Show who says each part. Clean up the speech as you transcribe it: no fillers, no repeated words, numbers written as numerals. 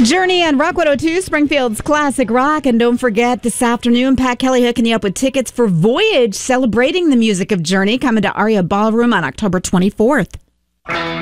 Speaker 1: Journey on Rock 102, Springfield's classic rock. And don't forget, this afternoon, Pat Kelly hooking you up with tickets for Voyage, celebrating the music of Journey, coming to Aria Ballroom on October 24th.